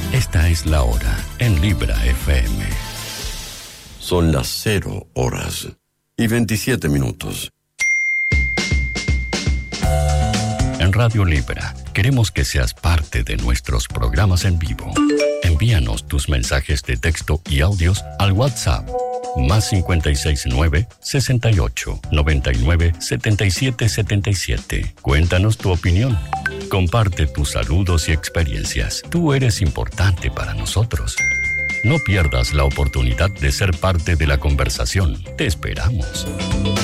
Esta es la hora en Libra FM. Son las 0 horas y 27 minutos. En Radio Libra queremos que seas parte de nuestros programas en vivo. Envíanos tus mensajes de texto y audios al WhatsApp +569 68 99 77 77. Cuéntanos tu opinión. Comparte tus saludos y experiencias. Tú eres importante para nosotros. No pierdas la oportunidad de ser parte de la conversación. Te esperamos.